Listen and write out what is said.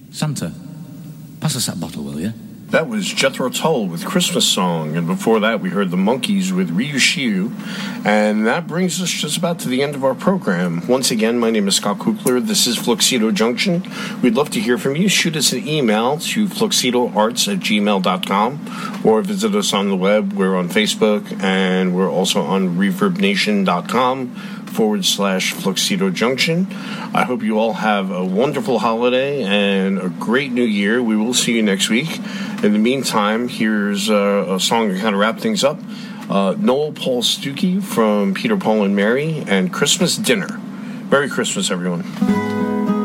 Santa, pass us that bottle, will you? That was Jethro Tull with Christmas Song, and before that we heard the Monkees with Ryushiu, and that brings us just about to the end of our program. Once again, my name is Scott Kukler. This is Fluxido Junction. We'd love to hear from you. Shoot us an email to fluxidoarts@gmail.com or visit us on the web. We're on Facebook, and we're also on reverbnation.com/Fluxido Junction. I hope you all have a wonderful holiday and a great new year. We will see you next week. In the meantime, here's a song to kind of wrap things up. Noel Paul Stookey from Peter, Paul, and Mary, and Christmas Dinner. Merry Christmas, everyone.